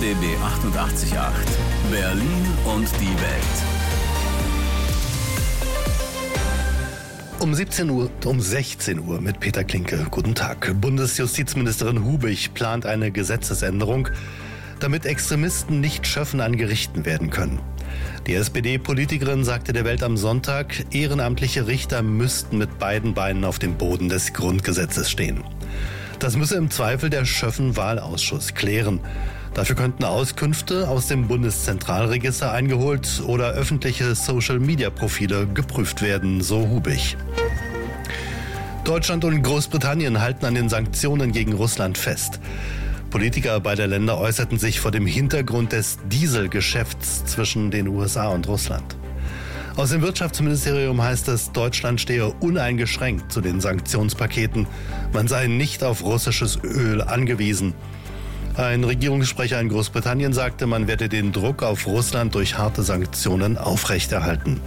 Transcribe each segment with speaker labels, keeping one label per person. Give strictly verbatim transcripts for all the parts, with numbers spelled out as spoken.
Speaker 1: B B achtundachtzig Komma acht. Berlin und die Welt.
Speaker 2: Um siebzehn Uhr, um sechzehn Uhr mit Peter Klinke. Guten Tag. Bundesjustizministerin Hubich plant eine Gesetzesänderung, damit Extremisten nicht Schöffen an Gerichten werden können. Die S P D-Politikerin sagte der Welt am Sonntag, ehrenamtliche Richter müssten mit beiden Beinen auf dem Boden des Grundgesetzes stehen. Das müsse im Zweifel der Schöffen-Wahlausschuss klären. Dafür könnten Auskünfte aus dem Bundeszentralregister eingeholt oder öffentliche Social-Media-Profile geprüft werden, so Hubich. Deutschland und Großbritannien halten an den Sanktionen gegen Russland fest. Politiker beider Länder äußerten sich vor dem Hintergrund des Dieselgeschäfts zwischen den U S A und Russland. Aus dem Wirtschaftsministerium heißt es, Deutschland stehe uneingeschränkt zu den Sanktionspaketen. Man sei nicht auf russisches Öl angewiesen. Ein Regierungssprecher in Großbritannien sagte, man werde den Druck auf Russland durch harte Sanktionen aufrechterhalten.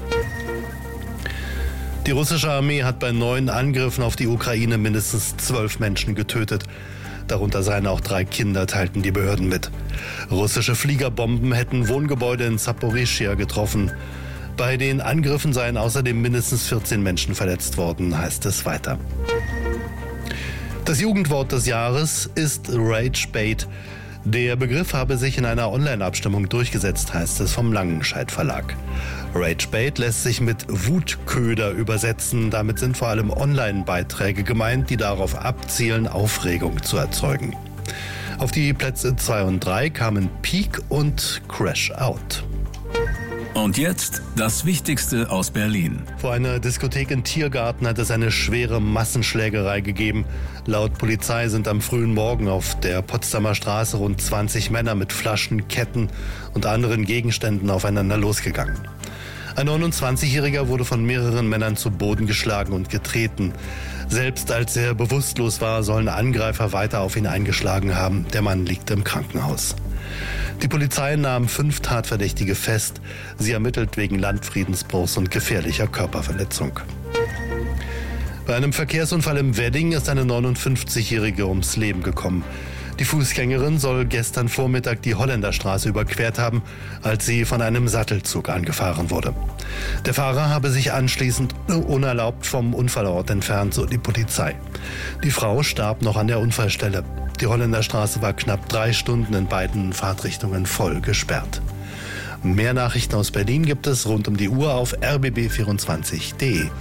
Speaker 2: Die russische Armee hat bei neuen Angriffen auf die Ukraine mindestens zwölf Menschen getötet. Darunter seien auch drei Kinder, teilten die Behörden mit. Russische Fliegerbomben hätten Wohngebäude in Saporischschja getroffen. Bei den Angriffen seien außerdem mindestens vierzehn Menschen verletzt worden, heißt es weiter. Das Jugendwort des Jahres ist Ragebait. Der Begriff habe sich in einer Online-Abstimmung durchgesetzt, heißt es vom Langenscheidt Verlag. Ragebait lässt sich mit Wutköder übersetzen. Damit sind vor allem Online-Beiträge gemeint, die darauf abzielen, Aufregung zu erzeugen. Auf die Plätze zwei und drei kamen Peak und Crash Out.
Speaker 1: Und jetzt das Wichtigste aus Berlin.
Speaker 2: Vor einer Diskothek in Tiergarten hat es eine schwere Massenschlägerei gegeben. Laut Polizei sind am frühen Morgen auf der Potsdamer Straße rund zwanzig Männer mit Flaschen, Ketten und anderen Gegenständen aufeinander losgegangen. Ein neunundzwanzigjähriger wurde von mehreren Männern zu Boden geschlagen und getreten. Selbst als er bewusstlos war, sollen Angreifer weiter auf ihn eingeschlagen haben. Der Mann liegt im Krankenhaus. Die Polizei nahm fünf Tatverdächtige fest. Sie ermittelt wegen Landfriedensbruchs und gefährlicher Körperverletzung. Bei einem Verkehrsunfall im Wedding ist eine neunundfünfzigjährige ums Leben gekommen. Die Fußgängerin soll gestern Vormittag die Holländerstraße überquert haben, als sie von einem Sattelzug angefahren wurde. Der Fahrer habe sich anschließend unerlaubt vom Unfallort entfernt, so die Polizei. Die Frau starb noch an der Unfallstelle. Die Holländerstraße war knapp drei Stunden in beiden Fahrtrichtungen voll gesperrt. Mehr Nachrichten aus Berlin gibt es rund um die Uhr auf r b b vierundzwanzig punkt d e.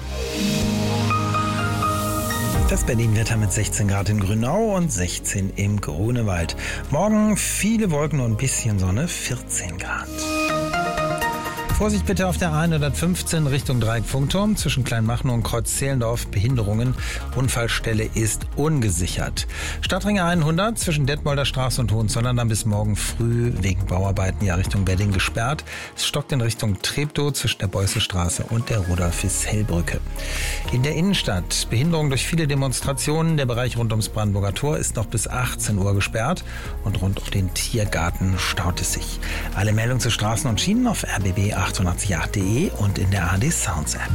Speaker 3: Das Berlin-Wetter mit sechzehn Grad in Grünau und sechzehn im Grunewald. Morgen viele Wolken und ein bisschen Sonne, vierzehn Grad. Vorsicht bitte auf der A hundertfünfzehn Richtung Dreieck-Funkturm zwischen Kleinmachnow und Kreuz-Zehlendorf. Behinderungen. Unfallstelle ist ungesichert. Stadtring hundert zwischen Detmolder Straße und Hohenzollern dann bis morgen früh wegen Bauarbeiten ja Richtung Wedding gesperrt. Es stockt in Richtung Treptow zwischen der Beusselstraße und der Rudolf-Hissell-Brücke. In der Innenstadt Behinderung durch viele Demonstrationen. Der Bereich rund ums Brandenburger Tor ist noch bis achtzehn Uhr gesperrt und rund um den Tiergarten staut es sich. Alle Meldungen zu Straßen und Schienen auf r b b achtundachtzig Komma acht punkt d e und in der A D Sounds App.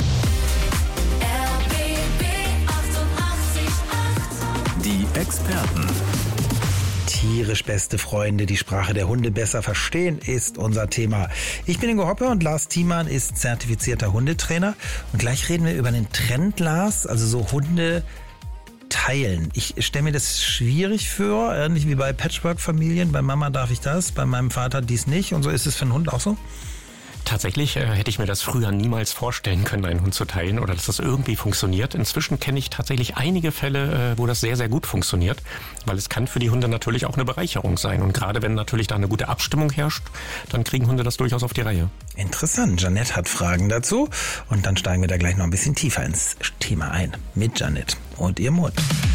Speaker 1: Die Experten.
Speaker 3: Tierisch beste Freunde, die Sprache der Hunde besser verstehen, ist unser Thema. Ich bin Ingo Hoppe und Lars Thiemann ist zertifizierter Hundetrainer. Und gleich reden wir über den Trend, Lars, also so Hunde teilen. Ich stelle mir das schwierig vor, ähnlich wie bei Patchwork-Familien. Bei Mama darf ich das, bei meinem Vater dies nicht. Und so ist es für einen Hund auch so?
Speaker 4: Tatsächlich äh, hätte ich mir das früher niemals vorstellen können, einen Hund zu teilen oder dass das irgendwie funktioniert. Inzwischen kenne ich tatsächlich einige Fälle, äh, wo das sehr, sehr gut funktioniert, weil es kann für die Hunde natürlich auch eine Bereicherung sein. Und gerade wenn natürlich da eine gute Abstimmung herrscht, dann kriegen Hunde das durchaus auf die Reihe.
Speaker 3: Interessant. Janette hat Fragen dazu und dann steigen wir da gleich noch ein bisschen tiefer ins Thema ein mit Janette und ihrem Hund.